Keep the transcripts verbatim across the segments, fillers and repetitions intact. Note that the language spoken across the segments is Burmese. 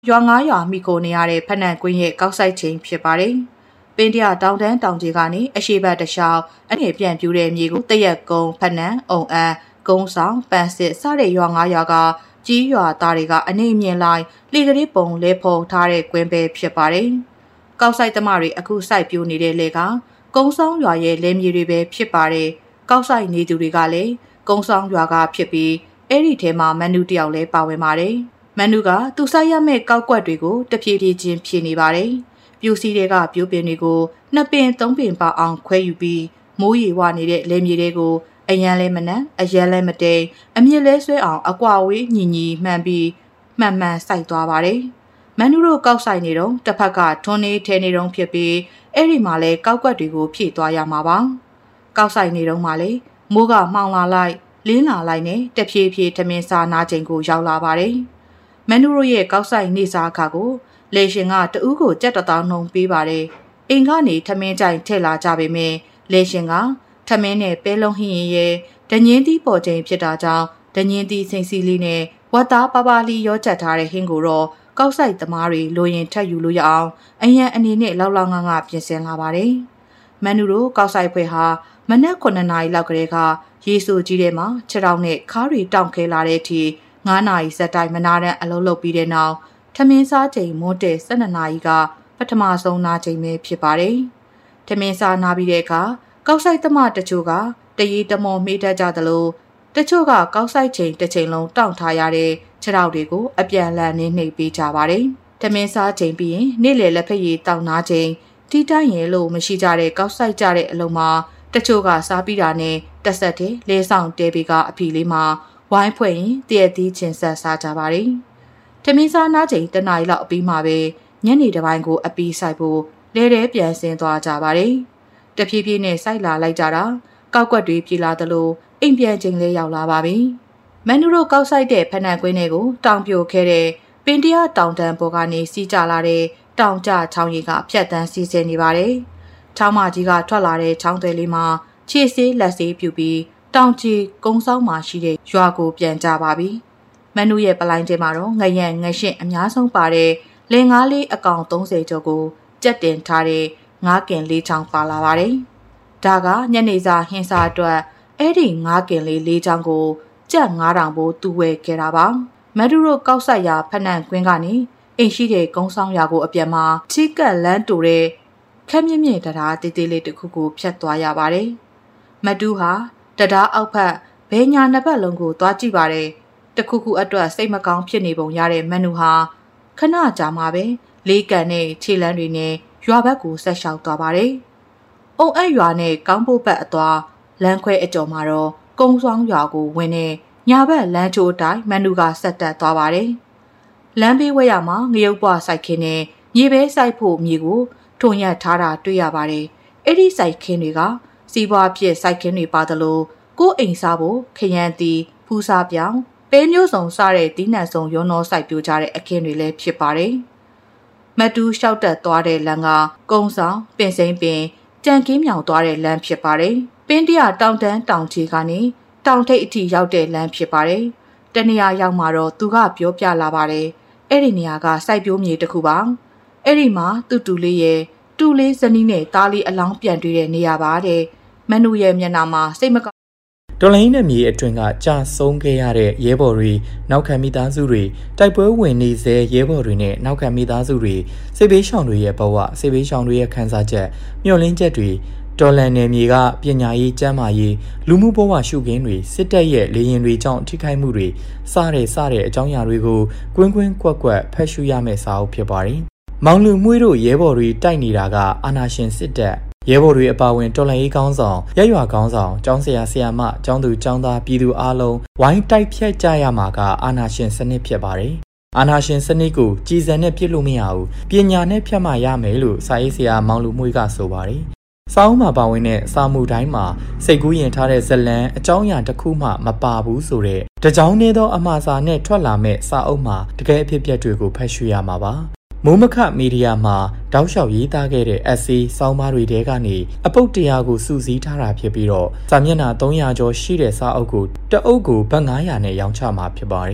ရွာငါးရွာမိကိုနေရတဲ့ဖက်နှံကွင်းရဲ့ကောက်ဆိုင်ချိန်ဖြစ်ပါတယ်။ပင်တရတောင်တန်းတောင်ကြီးကနေအရှိဘတ်တလျှောက်အငယ်ပြန်ပြူတဲ့မြေကိုတရက်ကုန်းဖက်နှံအုံအန်းကုန်းဆောင်ပန်းစစ်စတဲ့ရွာငါးရွာကကြီးရွာသားတွေကအနေမြင်လိုက်လေကလေးပုံလဲဖုံထားတဲ့ကွင်းပဲဖြစ်ပါတယ်။ကောက်ဆိုင်သမားတွေအခုစိုက်ပြိုနေတဲ့လေကကုန်းဆောင်ရွာရဲ့လဲမြေတွေပဲဖြစ်ပါတယ်။ကောက်ဆိုင်နေသူတွေကလည်းကုန်းဆောင်ရွာကဖြစ်ပြီးအဲ့ဒီထဲမှာမန်နူတယောက်လည်းပါဝင်ပါတယ်။မန်နူကသူဆိုင်ရမဲ့ကောက်ကွက်တွေကိုတဖြည်းဖြည်းချင်းဖြည့်နေပါတယ်။ပြူစီတွေကပြိုးပင်တွေကိုနှစ်ပင်သုံးပင်ပါအောင်ခွဲယူပြီးမိုးရေဝနေတဲ့လဲမြေတွေကိုအရန်လဲမနက်အရန်လဲမတိန်အမြင့်လဲဆွဲအောင်အကွာဝေးညီညီမှန်ပြီးမှန်မှန်စိုက်သွားပါတယ်။မန်နူတို့ကောက်ဆိုင်နေတော့တစ်ဖက်ကထွန်းနေထဲနေတော့ဖြစ်ပြီးအဲ့ဒီမှာလဲကောက်ကွက်တွေကိုဖြည့်သွားရမှာပါ။ကောက်ဆိုင်နေတော့မှလဲမိုးကမှောင်လာလိုက်လင်းလာလိုက်နဲ့တဖြည်းဖြည်းထမင်းစားနာချိန်ကိုရောက်လာပါတယ်။မန်နူတို့ရဲ့ကောက်ဆိုင်နေစားအခါကိုလေရှင်ကတဦးကိုကြက်တသောင်းနှုံပေးပါတယ်။အိမ်ကနေထမင်းကြိုင်ထည့်လာကြပေမဲ့လေရှင်ကထမင်းနဲ့ပဲလုံးဟင်းရဲ့ဒညင်းသီးပေါ်ချိန်ဖြစ်တာကြောင့်ဒညင်းသီးစိမ့်စီလေးနဲ့ဝတ်သားပါပါလီရောချက်ထားတဲ့ဟင်းကိုတော့ကောက်ဆိုင်သမားတွေလိုရင်ထပ်ယူလို့ရအောင်အရန်အနေနဲ့လောက်လောက်ငါငါပြင်ဆင်လာပါတယ်။မန်နူတို့ကောက်ဆိုင်ဖွဲ့ဟာမနက်ခုနှစ်နာရီလောက်ကလေးကရေဆိုကြီးထဲမှာခြေထောက်နဲ့ခါးတွေတောင့်ခဲလာတဲ့အထိငါးနာရီစက်တိုင်းမနာတဲ့အလုပ်လုပ်ပြီးတဲ့နောက်ထမင်းစားချိန်မိုးတဲ့၁၂နာရီကပထမဆုံးနာချိန်ပဲဖြစ်ပါတယ်။ထမင်းစားနာပြီးတဲ့အခါကောက်ဆိုင်သမားတချို့ကတရီတမော်မေးတတ်ကြသလိုတချို့ကကောက်ဆိုင်ချိန်တစ်ချိန်လုံးတောင့်ထားရတဲ့ခြေထောက်တွေကိုအပြန်လန်နေနှိပ်ပေးကြပါတယ်။ထမင်းစားချိန်ပြီးရင်နေ့လယ်လက်ဖက်ရည်တောင့်နာချိန်ထိတိုင်းရဲလို့မရှိကြတဲ့ကောက်ဆိုင်ကြတဲ့အလုံးမှာတချို့ကစားပြီးတာနဲ့တက်ဆက်တဲ့လဲဆောင်တဲပေကအဖီလေးမှာဝိုင်းဖွဲ့ရင်တည့်ရည်ချင်းဆက်စားကြပါတယ်။ထမင်းစားနားချိန်တနားရီလောက်အပြီးမှာပဲညနေတစ်ပိုင်းကိုအပီးဆိုင်ဖို့လဲတဲပြန်ဆင်းသွားကြပါတယ်။တဖြည်းဖြည်းနဲ့စိုက်လာလိုက်ကြတာကောက်ကွက်တွေပြေလာသလိုအိမ်ပြန်ချိန်လေးရောက်လာပါပြီ။မန်နူတို့ကောက်ဆိုင်တဲ့ဖက်နှံကွင်းတွေကိုတောင်ပြိုခဲတဲ့ပင်တရတောင်တန်းပေါ်ကနေစီးကြလာတဲ့တောင်ကျချောင်းရီကဖြတ်တန်းစီးဆင်းနေပါတယ်။ချောင်းမကြီးကထွက်လာတဲ့ချောင်းတွေလေးမှာခြေဆေးလက်ဆေးပြူပြီးတောင်ကြီးကုန်းဆောင်မှာရှိတဲ့ရွာကိုပြန်ကြပါပြီ။မန်နူရဲ့ပလိုင်းထဲမှာတော့ငရံငရှင့်အများဆုံးပါတဲ့လင်ငါးလေးအကောင်သုံးဆယ်ကျော်ကိုကြက်တင်ထားတဲ့ငါးကင်လေးချောင်းပါလာပါတယ်။ဒါကညနေစာဟင်းစာအတွက်အဲ့ဒီငါးကင်လေးလေးချောင်းကိုကြက်ငါးတောင်ပိုးတူဝဲခဲ့တာပါ။မန်နူတို့ကောက်ဆက်ရာဖက်နှံကွင်းကနေအိမ်ရှိတဲ့ကုန်းဆောင်ရွာကိုအပြန်မှာချီကက်လန်းတူတဲ့ခက်မြင့်မြင့်တရားတေးသေးလေးတစ်ခုကိုဖြတ်သွားရပါတယ်။မတူးဟာတရားအောက်ဖက်ဘဲညာနှစ်ဖက်လုံးကိုသွားကြည့်ပါတယ်။တခုခုအတွက်စိတ်မကောင်းဖြစ်နေပုံရတဲ့မန်နူဟာခဏကြာမှပဲလေးကန်နဲ့ခြေလန်းတွေနဲ့ရွာဘက်ကိုဆက်လျှောက်သွားပါတယ်။အုံအပ်ရွာနဲ့ကောင်းဖို့ဘက်အသွားလမ်းခွဲအကျော်မှာတော့ကုန်းဆောင်ရွာကိုဝင်နေညာဘက်လမ်းချိုးတိုင်းမန်နူကဆက်တက်သွားပါတယ်။လမ်းဘေးဝဲရမှာငရုတ်ပွားစိုက်ခင်းနဲ့မြေပဲစိုက်ဖို့မြေကိုထုံရက်ထားတာတွေ့ရပါတယ်။အဲ့ဒီစိုက်ခင်းတွေကစီးပွားဖြစ်စိုက်ခင်းတွေပါသလိုကိုယ်အိမ်စားဖို့ခရမ်းတီဖူးစားပြောင်းပဲမျိုးစုံစားတဲ့တီးနှံစုံရုံတော်စိုက်ပြိုကြတဲ့အခင်းတွေလည်းဖြစ်ပါတယ်။မတူးလျှောက်တက်သွားတဲ့လမ်းကကုန်းဆောင်ပင်စိမ့်ပင်ကြံကင်းမြောင်သွားတဲ့လမ်းဖြစ်ပါတယ်။ပင်းတရတောင်တန်းတောင်ချီကနေတောင်ထိပ်အထိရောက်တဲ့လမ်းဖြစ်ပါတယ်။တနေရာရောက်မှာတော့သူကပြောပြလာပါတယ်။အဲ့ဒီနေရာကစိုက်ပျိုးမြေတစ်ခုပါ။အဲ့ဒီမှာတူတူလေးရဲ့တူလေးဇနီးနဲ့သားလေးအလောင်းပြန်တွေ့တဲ့နေရာပါတဲ့။မန်နူရဲ့မျက်နှာမှာစိတ်မကောင်းတော်လိုင်းနဲ့မြေအတွင်းကကြာဆုံးခဲ့ရတဲ့ရဲဘော်တွေနောက်ခံမိသားစုတွေတိုက်ပွဲဝင်နေစေရဲဘော်တွေနဲ့နောက်ခံမိသားစုတွေစိတ်ဘေးရှောင်တွေရဲ့ဘဝစိတ်ဘေးရှောင်တွေရဲ့ခံစားချက်မျှော်လင့်ချက်တွေတော်လန်နယ်မြေကပညာရေးကျန်းမာရေးလူမှုဘဝရှုခင်းတွေစစ်တပ်ရဲ့လေရင်တွေကြောင့်ထိခိုက်မှုတွေစတဲ့စတဲ့အကြောင်းအရာတွေကိုကွင်းကွင်းကွက်ကွက်ဖတ်ရှုရမယ့်စာအုပ်ဖြစ်ပါတယ်။မောင်လူမွေးတို့ရဲဘော်တွေတိုက်နေတာကအာဏာရှင်စစ်တပ်ရဲဘော်တွေအပါအဝင်တော်လှန်ရေးကောင်းဆောင်ရက်ရွာကောင်းဆောင်ကျောင်းဆရာဆရာမကျောင်းသူကျောင်းသားပြည်သူအားလုံးဝိုင်းတိုက်ဖြတ်ကြရမှာကအာဏာရှင်စနစ်ဖြစ်ပါတယ်။အာဏာရှင်စနစ်ကိုကြည်စံနဲ့ပြစ်လို့မရဘူးပညာနဲ့ဖြတ်မှရမယ်လို့စာရေးဆရာမောင်လူမွေးကဆိုပါတယ်။စာအုပ်မှာပါဝင်တဲ့စာမှုတိုင်းမှာစိတ်ကူးရင်ထားတဲ့ဇလံအကြောင်းအရာတစ်ခုမှမပါဘူးဆိုတဲ့တကြောင်နေသောအမှားစာနဲ့ထွက်လာမဲ့စာအုပ်မှာတကယ်အဖြစ်အပျက်တွေကိုဖတ်ရှုရမှာပါ။မိုးမခမီဒီယာမှာတောက်လျှောက်ရေးသားခဲ့တဲ့ essay ဆောင်းပါးတွေထဲကနေအပုတ်တရာကိုစုစည်းထားတာဖြစ်ပြီးတော့စာမျက်နှာသုံးရာကျော်ရှိတဲ့စာအုပ်ကိုတအုပ်ကိုဘတ်ငါးရာနဲ့ရောင်းချမှာဖြစ်ပါတယ်။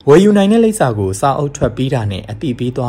ဝယ်ယူနိုင်တဲ့လိပ်စာကိုစာအုပ်ထွက်ပြီးတာနဲ့အတိပေးသွား